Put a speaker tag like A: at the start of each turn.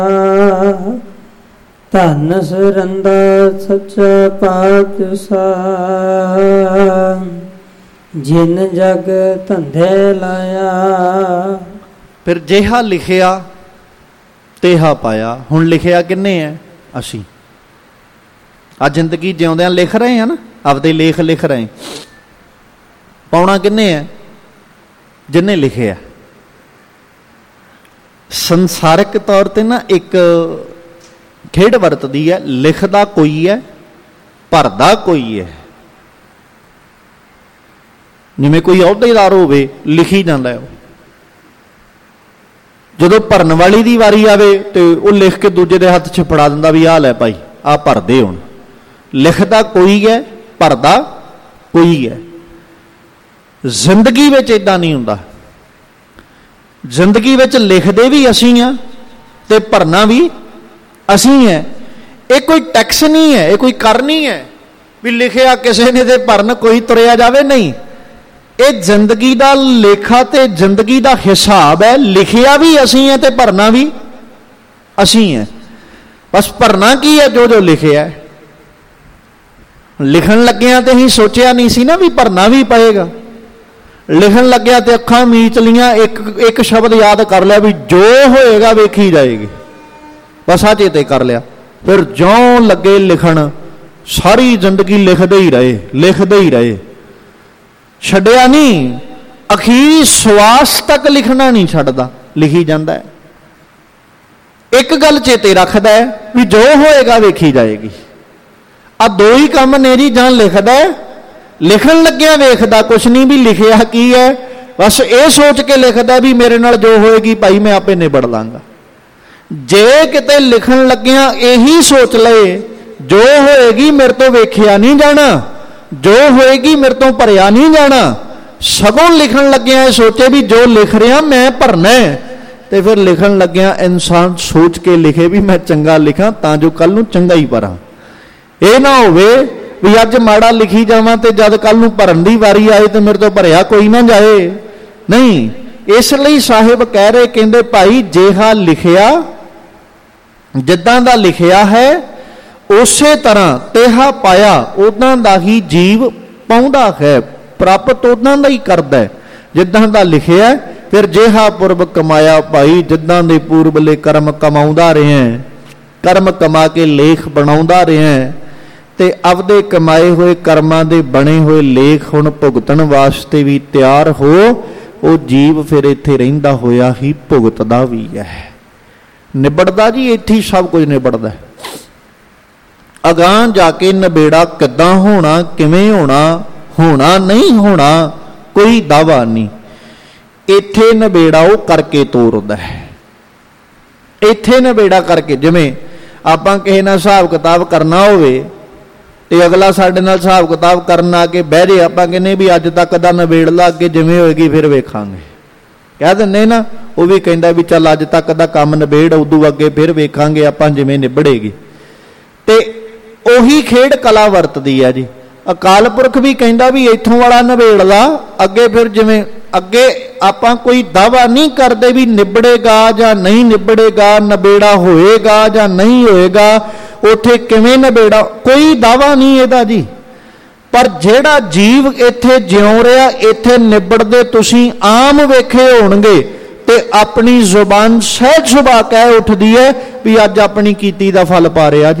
A: ਧਨ ਸਰੰਦਾ ਸੱਚਾ ਪਾਤਸ਼ਾਹ, ਜਿਨ ਜਗ ਧੰਦੇ ਲਾਇਆ।
B: ਫਿਰ ਜਿਹਾ ਲਿਖਿਆ ਤੇਹਾ ਪਾਇਆ। ਹੁਣ ਲਿਖਿਆ ਕਿੰਨੇ ਹੈ? ਅਸੀਂ। ਆ ਜ਼ਿੰਦਗੀ ਜਿਉਂਦਿਆਂ ਲਿਖ ਰਹੇ ਹਾਂ ਨਾ, ਆਪਦੇ ਲੇਖ ਲਿਖ ਰਹੇ। ਪਾਉਣਾ ਕਿੰਨੇ ਹੈ? ਜਿਹਨੇ ਲਿਖਿਆ। ਸੰਸਾਰਿਕ ਤੌਰ ਤੇ ਨਾ ਇੱਕ ਖੇਡ ਵਰਤਦੀ ਹੈ, ਲਿਖਦਾ ਕੋਈ ਹੈ, ਭਰਦਾ ਕੋਈ ਹੈ। ਜਿਵੇਂ ਕੋਈ ਅਹੁਦੇਦਾਰ ਹੋਵੇ, ਲਿਖੀ ਜਾਂਦਾ ਉਹ। ਜਦੋਂ ਭਰਨ ਵਾਲੀ ਦੀ ਵਾਰੀ ਆਵੇ ਤੇ ਉਹ ਲਿਖ ਕੇ ਦੂਜੇ ਦੇ ਹੱਥ 'ਚ ਫੜਾ ਦਿੰਦਾ ਵੀ ਆਹ ਲੈ ਭਾਈ, ਆਹ ਭਰਦੇ ਹੁਣ। ਲਿਖਦਾ ਕੋਈ ਹੈ, ਭਰਦਾ ਕੋਈ ਹੈ। ਜ਼ਿੰਦਗੀ ਵਿੱਚ ਏਦਾਂ ਨਹੀਂ ਹੁੰਦਾ। ਜ਼ਿੰਦਗੀ ਵਿੱਚ ਲਿਖਦੇ ਵੀ ਅਸੀਂ ਹਾਂ ਤੇ ਭਰਨਾ ਵੀ ਅਸੀਂ ਹੈ। ਇਹ ਕੋਈ ਟੈਕਸ ਨਹੀਂ ਹੈ, ਇਹ ਕੋਈ ਕਰ ਨਹੀਂ ਹੈ ਵੀ ਲਿਖਿਆ ਕਿਸੇ ਨੇ ਤੇ ਭਰਨ ਕੋਈ ਤੁਰਿਆ ਜਾਵੇ। ਨਹੀਂ, ਇਹ ਜ਼ਿੰਦਗੀ ਦਾ ਲੇਖਾ ਤੇ ਜ਼ਿੰਦਗੀ ਦਾ ਹਿਸਾਬ ਹੈ। ਲਿਖਿਆ ਵੀ ਅਸੀਂ ਹੈ ਤੇ ਭਰਨਾ ਵੀ ਅਸੀਂ ਹੈ। ਬਸ ਭਰਨਾ ਕੀ ਹੈ? ਜੋ ਜੋ ਲਿਖਿਆ। ਲਿਖਣ ਲੱਗਿਆਂ ਤੇ ਹੀ ਸੋਚਿਆ ਨਹੀਂ ਸੀ ਨਾ ਵੀ ਭਰਨਾ ਵੀ ਪਏਗਾ। ਲਿਖਣ ਲੱਗਿਆ ਤੇ ਅੱਖਾਂ ਮੀਚ ਲੀਆਂ, ਇੱਕ ਸ਼ਬਦ ਯਾਦ ਕਰ ਲਿਆ ਵੀ ਜੋ ਹੋਏਗਾ ਵੇਖੀ ਜਾਏਗੀ। ਬਸ ਆ ਚੇਤੇ ਕਰ ਲਿਆ। ਫਿਰ ਜਿਉਂ ਲੱਗੇ ਲਿਖਣ, ਸਾਰੀ ਜ਼ਿੰਦਗੀ ਲਿਖਦੇ ਹੀ ਰਹੇ, ਲਿਖਦੇ ਹੀ ਰਹੇ, ਛੱਡਿਆ ਨਹੀਂ। ਅਖੀਰੀ ਸਵਾਸ ਤੱਕ ਲਿਖਣਾ ਨਹੀਂ ਛੱਡਦਾ, ਲਿਖੀ ਜਾਂਦਾ ਹੈ। ਇੱਕ ਗੱਲ ਚੇਤੇ ਰੱਖਦਾ ਹੈ ਵੀ ਜੋ ਹੋਏਗਾ ਵੇਖੀ ਜਾਏਗੀ। ਆ ਦੋ ਹੀ ਕੰਮ ਨੇ ਜੀ। ਜਾਂ ਲਿਖਦਾ, ਲਿਖਣ ਲੱਗਿਆ ਵੇਖਦਾ ਕੁਛ ਨਹੀਂ ਵੀ ਲਿਖਿਆ ਕੀ ਹੈ, ਬਸ ਇਹ ਸੋਚ ਕੇ ਲਿਖਦਾ ਵੀ ਮੇਰੇ ਨਾਲ ਜੋ ਹੋਏਗੀ ਭਾਈ ਮੈਂ ਆਪੇ ਨਿਬੜ ਲਾਂਗਾ। ਜੇ ਕਿਤੇ ਲਿਖਣ ਲੱਗਿਆ ਇਹੀ ਸੋਚ ਲਏ ਜੋ ਹੋਏਗੀ ਮੇਰੇ ਤੋਂ ਵੇਖਿਆ ਨਹੀਂ ਜਾਣਾ, ਜੋ ਹੋਏਗੀ ਮੇਰੇ ਤੋਂ ਭਰਿਆ ਨਹੀਂ ਜਾਣਾ, ਸਗੋਂ ਲਿਖਣ ਲੱਗਿਆ ਇਹ ਸੋਚੇ ਵੀ ਜੋ ਲਿਖ ਰਿਹਾ ਮੈਂ ਭਰਨਾ ਹੈ, ਤੇ ਫਿਰ ਲਿਖਣ ਲੱਗਿਆ ਇਨਸਾਨ ਸੋਚ ਕੇ ਲਿਖੇ ਵੀ ਮੈਂ ਚੰਗਾ ਲਿਖਾਂ ਤਾਂ ਜੋ ਕੱਲ ਨੂੰ ਚੰਗਾ ਹੀ ਭਰਾਂ। ਇਹ ਨਾ ਹੋਵੇ ਵੀ ਅੱਜ ਮਾੜਾ ਲਿਖੀ ਜਾਵਾਂ ਤੇ ਜਦ ਕੱਲ ਨੂੰ ਭਰਨ ਦੀ ਵਾਰੀ ਆਏ ਤੇ ਮੇਰੇ ਤੋਂ ਭਰਿਆ ਕੋਈ ਨਾ ਜਾਏ। ਨਹੀਂ, ਇਸ ਲਈ ਸਾਹਿਬ ਕਹਿ ਰਹੇ, ਕਹਿੰਦੇ ਭਾਈ ਜਿਹਾ ਲਿਖਿਆ, ਜਿੱਦਾਂ ਦਾ ਲਿਖਿਆ ਹੈ ਉਸੇ ਤਰ੍ਹਾਂ ਤੇਹਾ ਪਾਇਆ, ਉਦਾਂ ਦਾ ਹੀ ਜੀਵ ਪਾਉਂਦਾ ਹੈ, ਪ੍ਰਾਪਤ ਉਦਾਂ ਦਾ ਹੀ ਕਰਦਾ ਜਿੱਦਾਂ ਦਾ ਲਿਖਿਆ। ਫਿਰ ਜਿਹਾ ਪੁਰਬ ਕਮਾਇਆ ਭਾਈ, ਜਿੱਦਾਂ ਦੇ ਪੂਰਬਲੇ ਕਰਮ ਕਮਾਉਂਦਾ ਰਿਹਾ, ਕਰਮ ਕਮਾ ਕੇ ਲੇਖ ਬਣਾਉਂਦਾ ਰਿਹਾ, ਤੇ ਆਪਦੇ ਕਮਾਏ ਹੋਏ ਕਰਮਾਂ ਦੇ ਬਣੇ ਹੋਏ ਲੇਖ ਹੁਣ ਭੁਗਤਣ ਵਾਸਤੇ ਵੀ ਤਿਆਰ ਹੋ। ਉਹ ਜੀਵ ਫਿਰ ਇੱਥੇ ਰਹਿੰਦਾ ਹੋਇਆ ਹੀ ਭੁਗਤਦਾ ਵੀ ਹੈ। ਨਿਬੜਦਾ ਜੀ ਇੱਥੇ ਹੀ ਸਭ ਕੁਝ ਨਿਬੜਦਾ। ਅਗਾਂਹ ਜਾ ਕੇ ਨਿਬੇੜਾ ਕਿੱਦਾਂ ਹੋਣਾ, ਕਿਵੇਂ ਹੋਣਾ, ਹੋਣਾ ਨਹੀਂ ਹੋਣਾ ਕੋਈ ਦਾਵਾ ਨਹੀਂ। ਇੱਥੇ ਨਿਬੇੜਾ ਉਹ ਕਰਕੇ ਤੋਰਦਾ ਹੈ। ਇੱਥੇ ਨਿਬੇੜਾ ਕਰਕੇ, ਜਿਵੇਂ ਆਪਾਂ ਕਿਸੇ ਨਾਲ ਹਿਸਾਬ ਕਿਤਾਬ ਕਰਨਾ ਹੋਵੇ ਤੇ ਅਗਲਾ ਸਾਡੇ ਨਾਲ ਹਿਸਾਬ ਕਿਤਾਬ ਕਰਨ ਆ ਕੇ ਬਹਿ ਜੇ, ਆਪਾਂ ਕਹਿੰਦੇ ਵੀ ਅੱਜ ਤੱਕ ਦਾ ਨਿਬੇੜ ਲਾ, ਅੱਗੇ ਜਿਵੇਂ ਹੋਏਗੀ ਫਿਰ ਵੇਖਾਂਗੇ, ਕਹਿ ਦਿੰਦੇ ਨਾ। ਉਹ ਵੀ ਕਹਿੰਦਾ ਵੀ ਚੱਲ ਅੱਜ ਤੱਕ ਦਾ ਕੰਮ ਨਿਬੇੜ, ਉਦੋਂ ਅੱਗੇ ਫਿਰ ਵੇਖਾਂਗੇ ਆਪਾਂ ਜਿਵੇਂ ਨਿਬੜੇਗੀ। ਤੇ ਉਹੀ ਖੇਡ ਕਲਾ ਵਰਤਦੀ ਹੈ ਜੀ। ਅਕਾਲ ਪੁਰਖ ਵੀ ਕਹਿੰਦਾ ਵੀ ਇੱਥੋਂ ਵਾਲਾ ਨਿਬੇੜ ਲਾ, ਅੱਗੇ ਫਿਰ ਜਿਵੇਂ ਅੱਗੇ ਆਪਾਂ ਕੋਈ ਦਾਵਾ ਨਹੀਂ ਕਰਦੇ ਵੀ ਨਿਬੜੇਗਾ ਜਾਂ ਨਹੀਂ ਨਿਬੜੇਗਾ, ਨਿਬੇੜਾ ਹੋਏਗਾ ਜਾਂ ਨਹੀਂ ਹੋਏਗਾ, ਉੱਥੇ ਕਿਵੇਂ ਨਿਬੇੜਾ, ਕੋਈ ਦਾਵਾ ਨਹੀਂ ਇਹਦਾ ਜੀ। ਪਰ ਜਿਹੜਾ ਜੀਵ ਇੱਥੇ ਜਿਉਂ ਰਿਹਾ, ਇੱਥੇ ਨਿਬੜਦੇ ਤੁਸੀਂ ਆਮ ਵੇਖੇ ਹੋਣਗੇ ਤੇ ਆਪਣੀ ਜ਼ੁਬਾਨ ਸਹਿਜ ਸੁਭਾ ਕਹਿ ਉੱਠਦੀ ਹੈ ਵੀ ਅੱਜ ਆਪਣੀ ਕੀਤੀ ਦਾ ਫਲ ਪਾ ਰਿਹਾ ਜੀ।